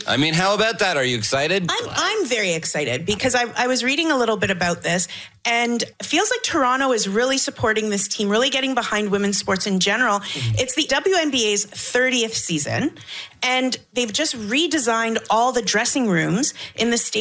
I mean, how about that? Are you excited? I'm very excited because I was reading a little bit about this, and it feels like Toronto is really supporting this team, really getting behind women's sports in general. It's the WNBA's 30th season, and they've just redesigned all the dressing rooms in the stadium